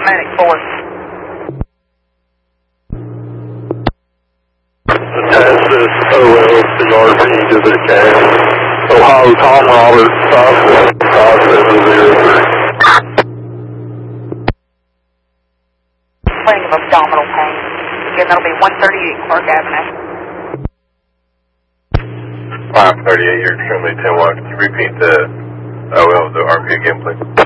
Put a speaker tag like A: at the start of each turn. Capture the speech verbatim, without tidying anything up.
A: Medic four.
B: Attach this O L C R P to the cache. Ohio Tom Roberts, five seven five seven zero three.
A: Complaining of abdominal pain. Again, that'll be one thirty-eight Clark Avenue.
C: five thirty-eight, you're extremely ten one. Can you repeat the O L, the R P again, please?